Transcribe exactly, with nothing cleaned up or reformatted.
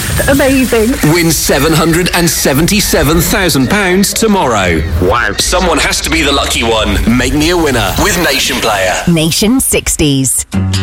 just amazing. Win seven hundred seventy-seven thousand pounds tomorrow. Wow. Someone has to be the lucky one. Make me a winner with Nation Player. Nation sixties.